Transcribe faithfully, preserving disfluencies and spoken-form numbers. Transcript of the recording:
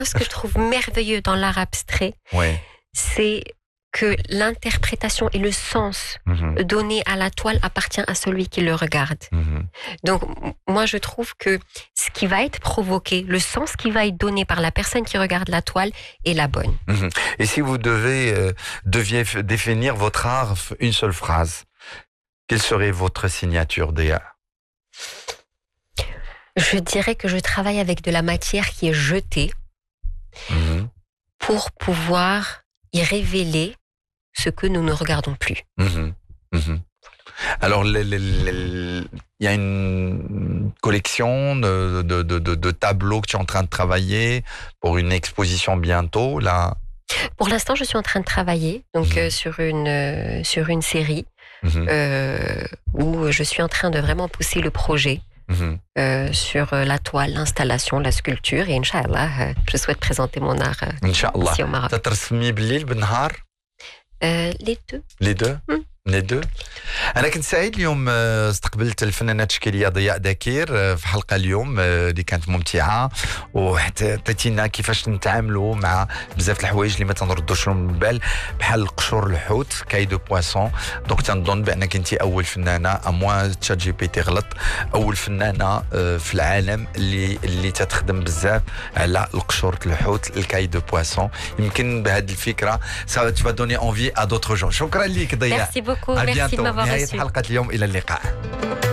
Ce que je trouve merveilleux dans l'art abstrait, ouais. c'est que l'interprétation et le sens mm-hmm. donné à la toile appartient à celui qui le regarde. Mm-hmm. Donc, moi, je trouve que ce qui va être provoqué, le sens qui va être donné par la personne qui regarde la toile est la bonne. Mm-hmm. Et si vous devez, euh, deviez définir votre art, une seule phrase, quelle serait votre signature Déa? Je dirais que je travaille avec de la matière qui est jetée mm-hmm. pour pouvoir y révéler ce que nous ne regardons plus. Mmh. Mmh. Alors, il y a une collection de, de, de, de, de tableaux que tu es en train de travailler pour une exposition bientôt, là. Pour l'instant, je suis en train de travailler donc, mmh. euh, sur, une, euh, sur une série mmh. euh, où je suis en train de vraiment pousser le projet. Mmh. Euh, sur la toile, l'installation, la sculpture et Inch'Allah, euh, je souhaite présenter mon art euh, Inch'Allah. ici au Maroc. تترسمي بالليل بالنهار؟ euh, Les deux. Les deux mm. Les deux. أنا كنت سعيد اليوم استقبلت الفنانة التشكيلية ضياء داكير في حلقة اليوم اللي كانت ممتعة وحتى عطيتينا كيفاش نتعاملوا مع بزاف الحوايج اللي ما تنردوش لهم من البال بحال قشور الحوت كاي دو بواسون. دونك تنظن بأنك أنت أول فنانة أموا تشات جي بي تي غلط أول فنانة في العالم اللي اللي تتخدم بزاف على القشور الحوت الكاي دو بواسون. يمكن بهذه الفكرة ça va donner envie à d'autres gens. شكرا لك ضياء. Merci beaucoup, merci de m'avoir reçu. نهاية حلقة اليوم إلى اللقاء.